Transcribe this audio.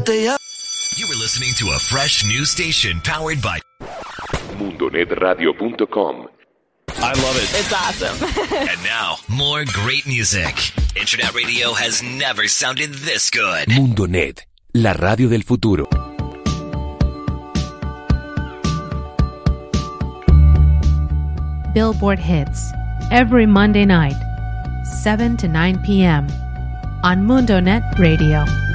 botella. You were listening to a fresh new station powered by MundoNetRadio.com. I love it. It's awesome. And now, more great music. Internet radio has never sounded this good. MundoNet, la radio del futuro. Billboard Hits, every Monday night, 7 to 9 p.m. on MundoNet Radio.